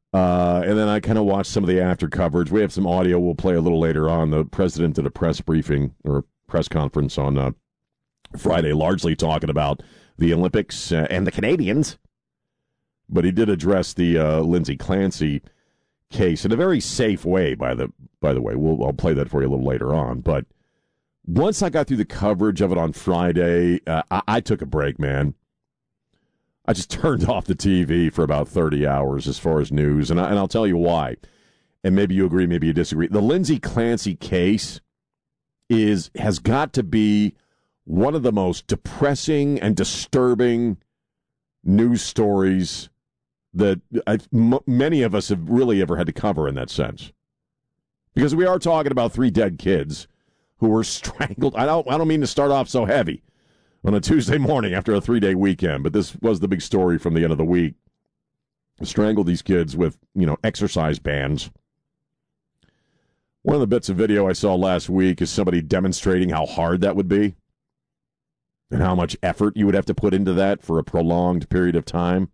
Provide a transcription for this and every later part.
And then I kind of watched some of the after coverage. We have some audio we'll play a little later on. The president did a press briefing or press conference on Friday, largely talking about the Olympics and the Canadians. But he did address the Lindsay Clancy case in a very safe way, by the way. I'll play that for you a little later on. But once I got through the coverage of it on Friday, I took a break, man. I just turned off the TV for about 30 hours as far as news, and I'll tell you why. And maybe you agree, maybe you disagree. The Lindsay Clancy case has got to be one of the most depressing and disturbing news stories that many of us have really ever had to cover in that sense. Because we are talking about 3 dead kids who were strangled. I don't mean to start off so heavy on a Tuesday morning after a 3-day weekend, but this was the big story from the end of the week. Strangled these kids with, exercise bands. One of the bits of video I saw last week is somebody demonstrating how hard that would be and how much effort you would have to put into that for a prolonged period of time.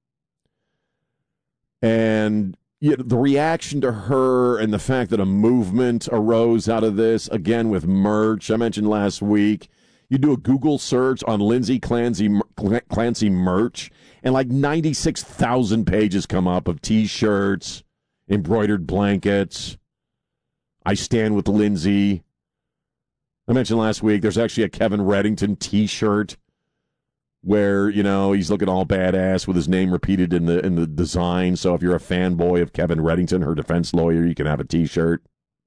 And the reaction to her and the fact that a movement arose out of this, again with merch. I mentioned last week, you do a Google search on Lindsay Clancy merch, and like 96,000 pages come up of T-shirts, embroidered blankets. I stand with Lindsay. I mentioned last week there's actually a Kevin Reddington T-shirt where, he's looking all badass with his name repeated in the design. So if you're a fanboy of Kevin Reddington, her defense lawyer, you can have a T-shirt.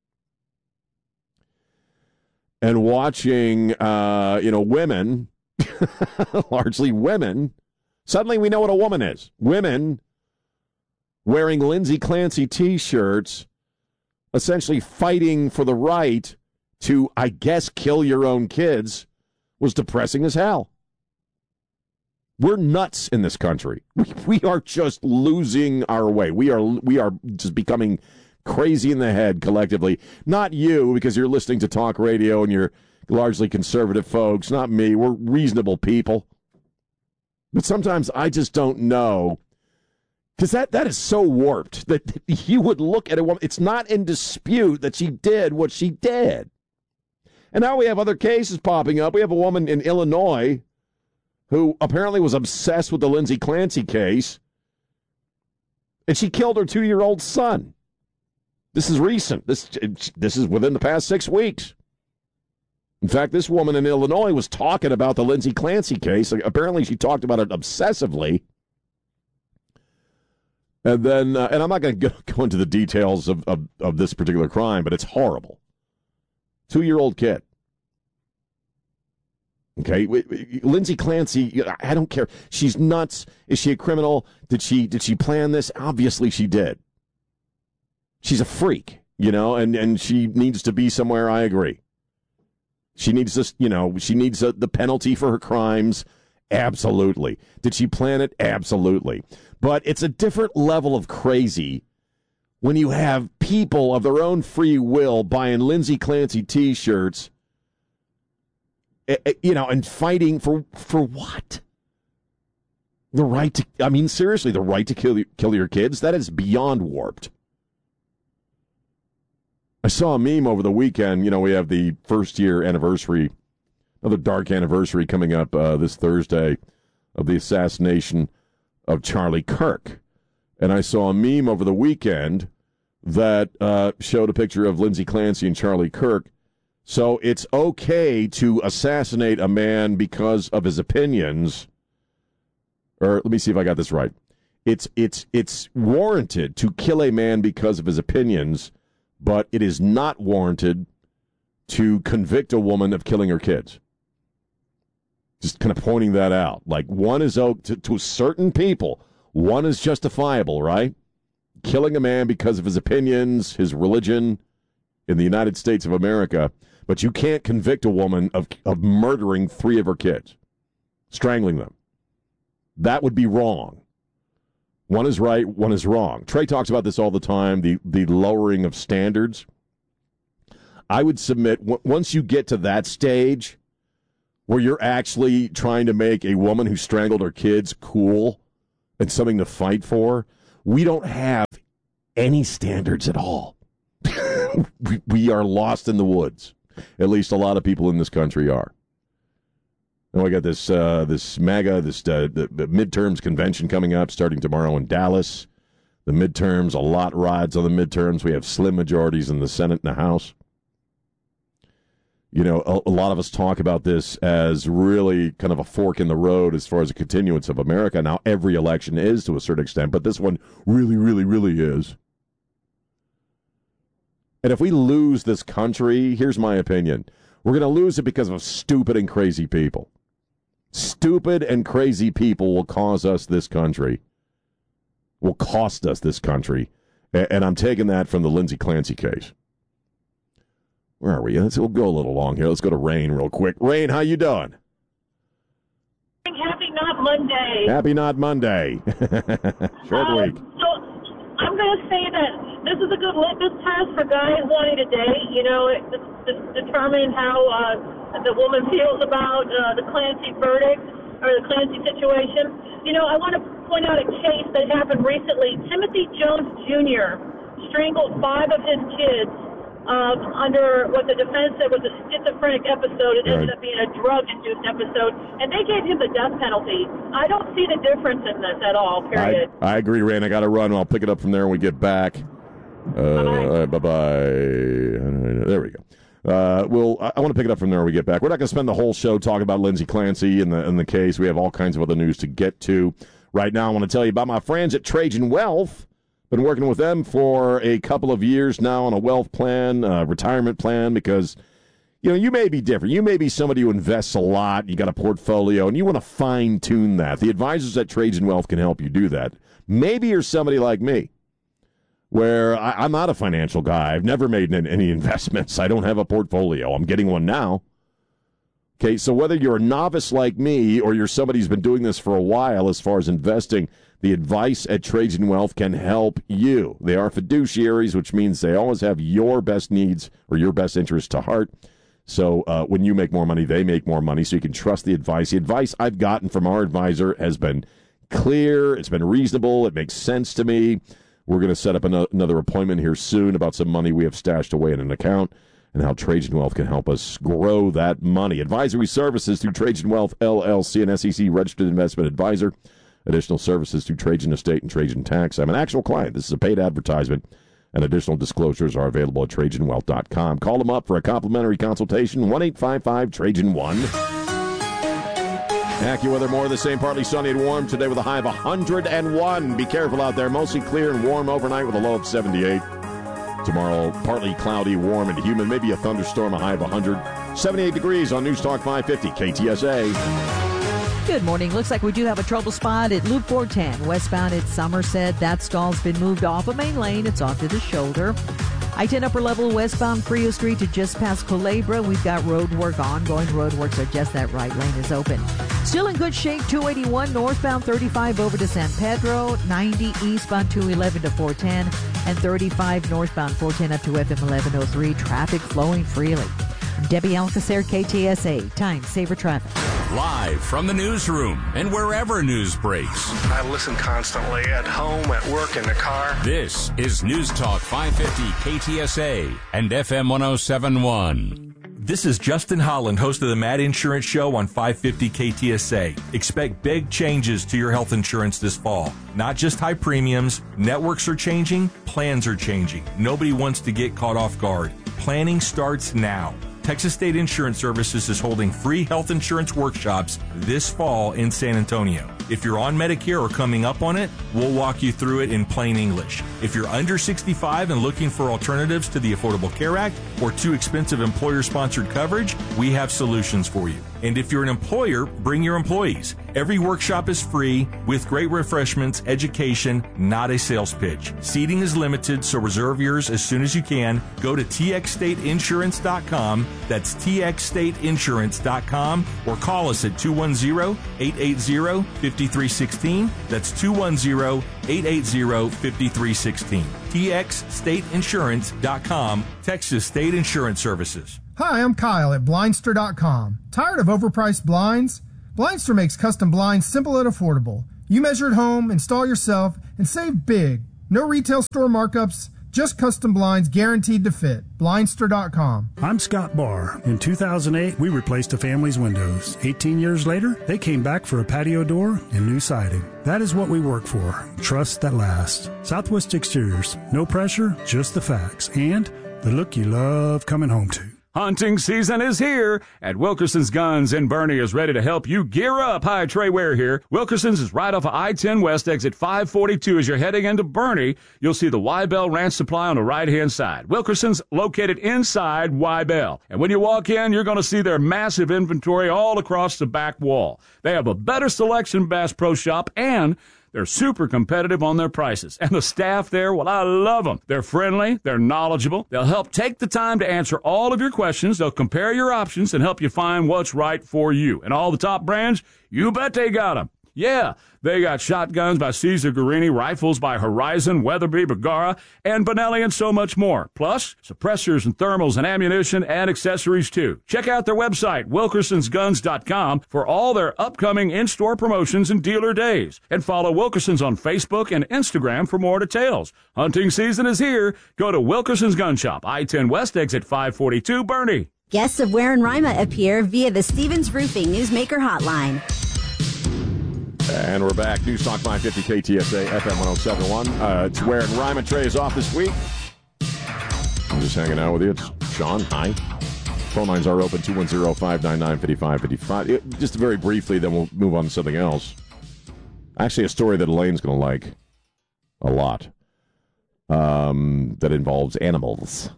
And watching, women, largely women, suddenly we know what a woman is. Women wearing Lindsay Clancy T-shirts, essentially fighting for the right to, I guess, kill your own kids, was depressing as hell. We're nuts in this country. We are just losing our way. We are just becoming crazy in the head collectively. Not you, because you're listening to talk radio and you're largely conservative folks. Not me. We're reasonable people. But sometimes I just don't know, because that is so warped that you would look at a woman. It's not in dispute that she did what she did. And now we have other cases popping up. We have a woman in Illinois who apparently was obsessed with the Lindsay Clancy case, and she killed her 2-year-old son. This is recent. This is within the past 6 weeks. In fact, this woman in Illinois was talking about the Lindsay Clancy case. Apparently, she talked about it obsessively. And then, and I'm not going to go into the details of this particular crime, but it's horrible. 2-year-old kid. Okay, Lindsay Clancy, I don't care. She's nuts. Is she a criminal? Did she plan this? Obviously she did. She's a freak, and she needs to be somewhere. I agree. She needs this, she needs the penalty for her crimes. Absolutely. Did she plan it? Absolutely. But it's a different level of crazy when you have people of their own free will buying Lindsay Clancy T-shirts, and fighting for what? The right to, seriously, the right to kill your kids? That is beyond warped. I saw a meme over the weekend. We have the first-year anniversary, another dark anniversary coming up this Thursday of the assassination of Charlie Kirk. And I saw a meme over the weekend that showed a picture of Lindsay Clancy and Charlie Kirk. So it's okay to assassinate a man because of his opinions. Or let me see if I got this right. It's warranted to kill a man because of his opinions, but it is not warranted to convict a woman of killing her kids. Just kind of pointing that out. Like, one is to certain people, one is justifiable, right? Killing a man because of his opinions, his religion in the United States of America. But you can't convict a woman of murdering 3 of her kids, strangling them. That would be wrong. One is right, one is wrong. Trey talks about this all the time, the lowering of standards. I would submit, once you get to that stage where you're actually trying to make a woman who strangled her kids cool and something to fight for, we don't have any standards at all. We are lost in the woods. At least a lot of people in this country are. And we got this MAGA, the midterms convention coming up starting tomorrow in Dallas. The midterms, a lot rides on the midterms. We have slim majorities in the Senate and the House. You know, a lot of us talk about this as really kind of a fork in the road as far as a continuance of America. Now, every election is to a certain extent, but this one really, really, really is. And if we lose this country, here's my opinion. We're going to lose it because of stupid and crazy people. Stupid and crazy people will cost us this country. And I'm taking that from the Lindsey Clancy case. Where are we? We'll go a little long here. Let's go to Rain real quick. Rain, how you doing? Happy Not Monday. Happy Not Monday. Short week. So I'm going to say that this is a good litmus test for guys wanting to date. You know, determine how the woman feels about the Clancy verdict or the Clancy situation. You know, I want to point out a case that happened recently. Timothy Jones Jr. strangled 5 of his kids under what the defense said was a schizophrenic episode. It ended up being a drug-induced episode, and they gave him the death penalty. I don't see the difference in this at all, period. I agree, Rain. I got to run. I'll pick it up from there when we get back. Bye-bye. There we go. I want to pick it up from there when we get back. We're not going to spend the whole show talking about Lindsey Clancy and the case. We have all kinds of other news to get to. Right now, I want to tell you about my friends at Trajan Wealth. Been working with them for a couple of years now on a wealth plan, retirement plan, because, you know, you may be different. You may be somebody who invests a lot. You got a portfolio, and you want to fine-tune that. The advisors at Trajan Wealth can help you do that. Maybe you're somebody like me, where I'm not a financial guy. I've never made any investments. I don't have a portfolio. I'm getting one now. Okay, so whether you're a novice like me or you're somebody who's been doing this for a while as far as investing, the advice at Trajan Wealth can help you. They are fiduciaries, which means they always have your best needs or your best interest to heart. So when you make more money, they make more money, so you can trust the advice. The advice I've gotten from our advisor has been clear. It's been reasonable. It makes sense to me. We're going to set up another appointment here soon about some money we have stashed away in an account and how Trajan Wealth can help us grow that money. Advisory services through Trajan Wealth, LLC, an SEC-registered investment advisor. Additional services through Trajan Estate and Trajan Tax. I'm an actual client. This is a paid advertisement, and additional disclosures are available at TrajanWealth.com. Call them up for a complimentary consultation, 1-855-TRAJAN-1. AccuWeather, more of the same, partly sunny and warm today with a high of 101. Be careful out there. Mostly clear and warm overnight with a low of 78. Tomorrow, partly cloudy, warm, and humid. Maybe a thunderstorm, a high of 100. 78 degrees on News Talk 550 KTSA. Good morning. Looks like we do have a trouble spot at Loop 410, westbound at Somerset. That stall's been moved off of main lane. It's off to the shoulder. I-10 upper level westbound Frio Street to just past Culebra. We've got road work ongoing. Road work, so just that right lane is open. Still in good shape, 281 northbound 35 over to San Pedro, 90 eastbound 211 to 410, and 35 northbound 410 up to FM 1103. Traffic flowing freely. Debbie Alcacer, KTSA. Time Saver Traffic. Live from the newsroom and wherever news breaks. I listen constantly at home, at work, in the car. This is News Talk 550 KTSA and FM 1071. This is Justin Holland, host of the Mad Insurance Show on 550 KTSA. Expect big changes to your health insurance this fall. Not just high premiums. Networks are changing. Plans are changing. Nobody wants to get caught off guard. Planning starts now. Texas State Insurance Services is holding free health insurance workshops this fall in San Antonio. If you're on Medicare or coming up on it, we'll walk you through it in plain English. If you're under 65 and looking for alternatives to the Affordable Care Act or too expensive employer-sponsored coverage, we have solutions for you. And if you're an employer, bring your employees. Every workshop is free with great refreshments, education, not a sales pitch. Seating is limited, so reserve yours as soon as you can. Go to txstateinsurance.com. That's txstateinsurance.com or call us at 210-880-5316. That's 210-880-5316. txstateinsurance.com, Texas State Insurance Services. Hi, I'm Kyle at Blindster.com. Tired of overpriced blinds? Blindster makes custom blinds simple and affordable. You measure at home, install yourself, and save big. No retail store markups, just custom blinds guaranteed to fit. Blindster.com. I'm Scott Barr. In 2008, we replaced a family's windows. 18 years later, they came back for a patio door and new siding. That is what we work for. Trust that lasts. Southwest Exteriors. No pressure, just the facts. And the look you love coming home to. Hunting season is here, and Wilkerson's Guns in Bernie is ready to help you gear up. Hi, Trey Ware here. Wilkerson's is right off of I-10 West, exit 542. As you're heading into Bernie, you'll see the Y-Bell Ranch Supply on the right-hand side. Wilkerson's located inside Y-Bell. And when you walk in, you're going to see their massive inventory all across the back wall. They have a better selection Bass Pro Shop, and they're super competitive on their prices. And the staff there, well, I love them. They're friendly. They're knowledgeable. They'll help take the time to answer all of your questions. They'll compare your options and help you find what's right for you. And all the top brands, you bet they got them. Yeah, they got shotguns by Cesar Guerini, rifles by Horizon, Weatherby, Bergara, and Benelli, and so much more. Plus, suppressors and thermals and ammunition and accessories, too. Check out their website, WilkersonsGuns.com, for all their upcoming in-store promotions and dealer days. And follow Wilkerson's on Facebook and Instagram for more details. Hunting season is here. Go to Wilkerson's Gun Shop, I-10 West, exit 542, Bernie. Guests of Ware and Rima appear via the Stevens Roofing Newsmaker Hotline. And we're back. News Talk 550 KTSA FM 1071. It's Ware and Rima. Trey is off this week. I'm just hanging out with you. It's Sean. Hi. Phone lines are open, 210-599-5555. Just very briefly, then we'll move on to something else. Actually, a story that Elaine's going to like a lot that involves animals.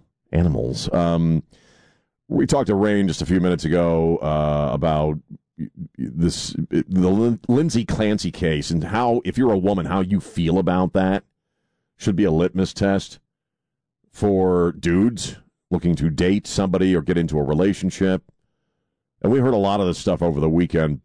We talked to Rain just a few minutes ago about the Lindsay Clancy case, and how, if you're a woman, how you feel about that should be a litmus test for dudes looking to date somebody or get into a relationship. And we heard a lot of this stuff over the weekend.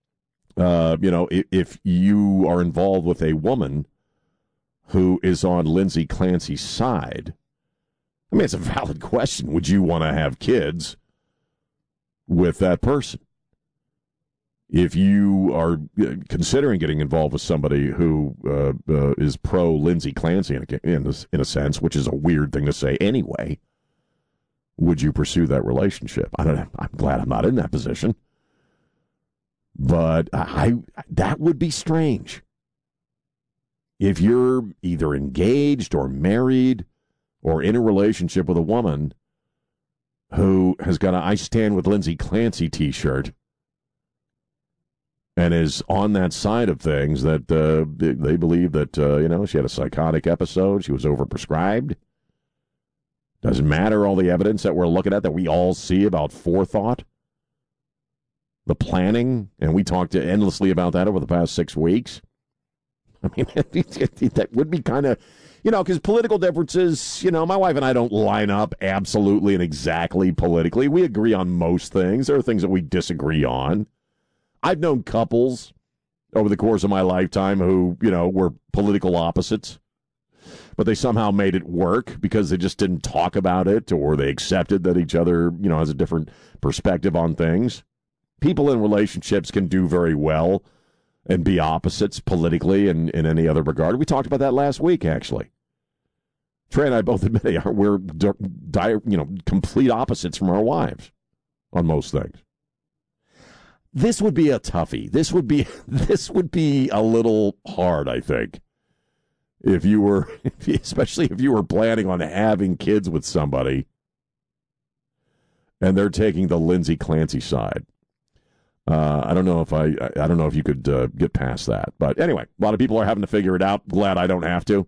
If you are involved with a woman who is on Lindsay Clancy's side, I mean, it's a valid question. Would you want to have kids with that person? If you are considering getting involved with somebody who is pro Lindsay Clancy in a sense, which is a weird thing to say anyway, would you pursue that relationship? I'm glad I'm not in that position, but that would be strange. If you're either engaged or married or in a relationship with a woman who has got a "I Stand with Lindsay Clancy" T-shirt and is on that side of things, that they believe that, she had a psychotic episode, she was overprescribed. Doesn't matter all the evidence that we're looking at, that we all see about forethought, the planning, and we talked endlessly about that over the past 6 weeks. I mean, that would be kind of, because political differences, my wife and I don't line up absolutely and exactly politically. We agree on most things. There are things that we disagree on. I've known couples over the course of my lifetime who, were political opposites, but they somehow made it work because they just didn't talk about it, or they accepted that each other, has a different perspective on things. People in relationships can do very well and be opposites politically and in any other regard. We talked about that last week, actually. Trey and I both admit we're complete opposites from our wives on most things. This would be a toughie. This would be a little hard, I think, especially if you were planning on having kids with somebody and they're taking the Lindsay Clancy side. I don't know if you could get past that, but anyway, a lot of people are having to figure it out. Glad I don't have to.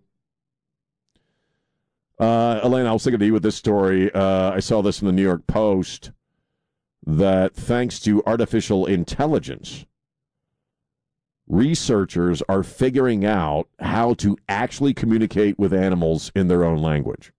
Elaine, I was thinking of you with this story. I saw this in the New York Post, that thanks to artificial intelligence, researchers are figuring out how to actually communicate with animals in their own language.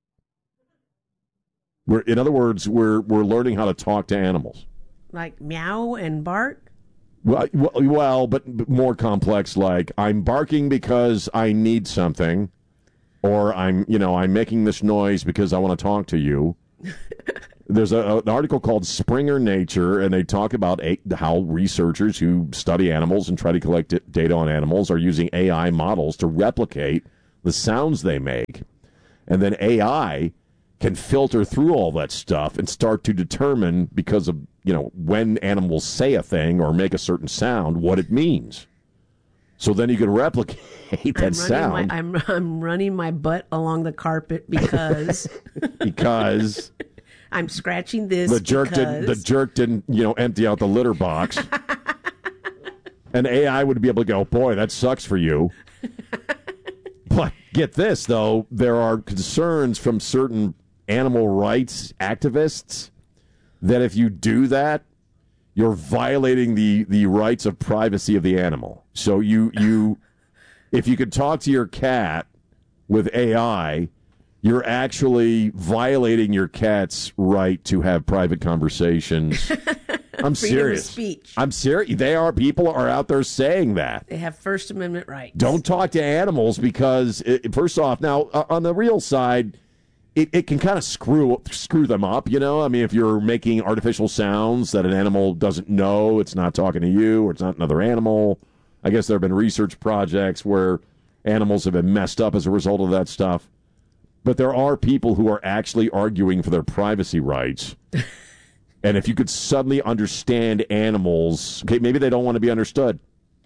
In other words, we're learning how to talk to animals. Like meow and bark? Well, but more complex, like I'm barking because I need something, or I'm making this noise because I want to talk to you. There's an article called Springer Nature, and they talk about how researchers who study animals and try to collect data on animals are using AI models to replicate the sounds they make, and then AI can filter through all that stuff and start to determine, because of, when animals say a thing or make a certain sound, what it means. So then you can replicate that sound. I'm running my butt along the carpet because because I'm scratching this. The jerk didn't empty out the litter box. And AI would be able to go, boy, that sucks for you. But get this, though, there are concerns from certain animal rights activists that if you do that, you're violating the rights of privacy of the animal. So if you could talk to your cat with AI, you're actually violating your cat's right to have private conversations. I'm serious. Freedom of speech. I'm serious. People are out there saying that. They have First Amendment rights. Don't talk to animals because, first off, now, on the real side, it can kind of screw them up, I mean, if you're making artificial sounds that an animal doesn't know, it's not talking to you, or it's not another animal. I guess there have been research projects where animals have been messed up as a result of that stuff. But there are people who are actually arguing for their privacy rights. And if you could suddenly understand animals, okay, maybe they don't want to be understood.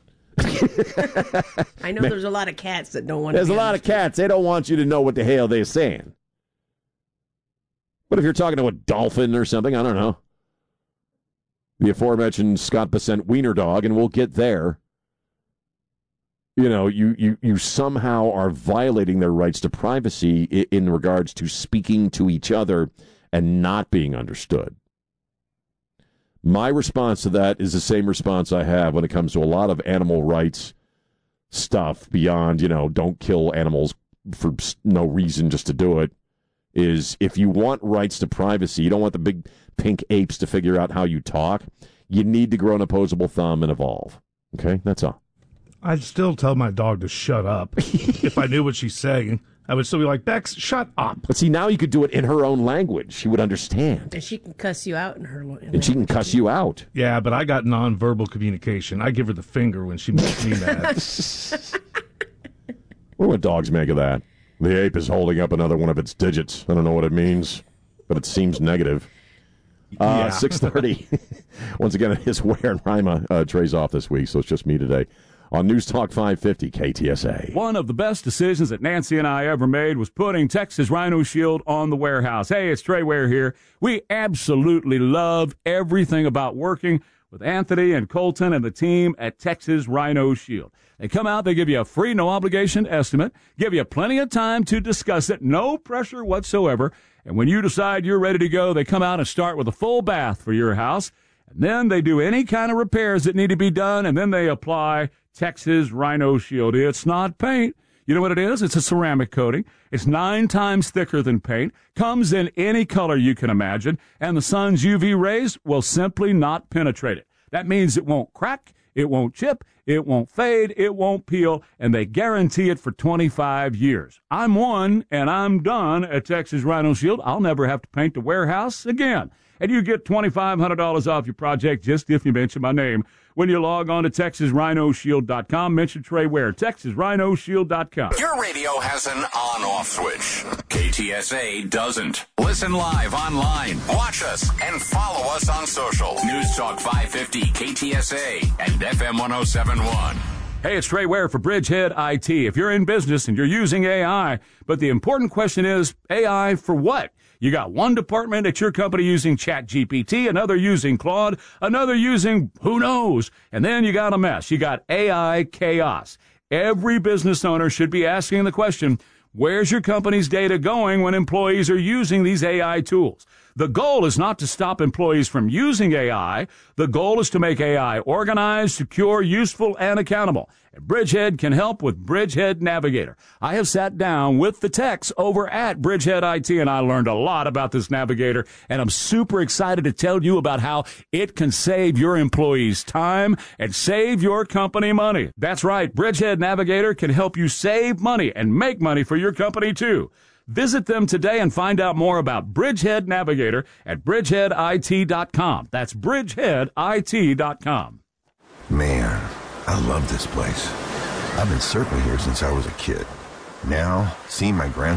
I know there's a lot of cats that don't want to be understood. There's a lot of cats. They don't want you to know what the hell they're saying. But if you're talking to a dolphin or something, I don't know. The aforementioned Scott Bessent wiener dog, and we'll get there. You somehow are violating their rights to privacy in regards to speaking to each other and not being understood. My response to that is the same response I have when it comes to a lot of animal rights stuff beyond, don't kill animals for no reason just to do it, is if you want rights to privacy, you don't want the big pink apes to figure out how you talk, you need to grow an opposable thumb and evolve. Okay? That's all. I'd still tell my dog to shut up. If I knew what she's saying, I would still be like, Bex, shut up. But see, now you could do it in her own language. She would understand. And she can cuss you out in her language. And she can cuss you out. Yeah, but I got nonverbal communication. I give her the finger when she makes me mad. What do dogs make of that? The ape is holding up another one of its digits. I don't know what it means, but it seems negative. 6:30. Once again, it is Ware and Rima. Trey's off this week, so it's just me today. On News Talk 550 KTSA. One of the best decisions that Nancy and I ever made was putting Texas Rhino Shield on the warehouse. Hey, it's Trey Ware here. We absolutely love everything about working with Anthony and Colton and the team at Texas Rhino Shield. They come out, they give you a free, no-obligation estimate, give you plenty of time to discuss it, no pressure whatsoever. And when you decide you're ready to go, they come out and start with a full bath for your house. And then they do any kind of repairs that need to be done, and then they apply Texas Rhino Shield. It's not paint. You know what it is? It's a ceramic coating. It's 9 times thicker than paint, comes in any color you can imagine, and the sun's UV rays will simply not penetrate it. That means it won't crack, it won't chip, it won't fade, it won't peel, and they guarantee it for 25 years. I'm one, and I'm done at Texas Rhino Shield. I'll never have to paint the warehouse again. And you get $2,500 off your project just if you mention my name when you log on to TexasRhinoShield.com. Mention Trey Ware, TexasRhinoShield.com. Your radio has an on-off switch. KTSA doesn't. Listen live online. Watch us and follow us on social. News Talk 550 KTSA and FM 1071. Hey, it's Trey Ware for Bridgehead IT. If you're in business and you're using AI, but the important question is, AI for what? You got one department at your company using ChatGPT, another using Claude, another using who knows, and then you got a mess. You got AI chaos. Every business owner should be asking the question, where's your company's data going when employees are using these AI tools? The goal is not to stop employees from using AI. The goal is to make AI organized, secure, useful, and accountable. And Bridgehead can help with Bridgehead Navigator. I have sat down with the techs over at Bridgehead IT, and I learned a lot about this Navigator, and I'm super excited to tell you about how it can save your employees time and save your company money. That's right, Bridgehead Navigator can help you save money and make money for your company, too. Visit them today and find out more about Bridgehead Navigator at bridgeheadit.com. That's bridgeheadit.com. Man, I love this place. I've been surfing here since I was a kid. Now, seeing my grandson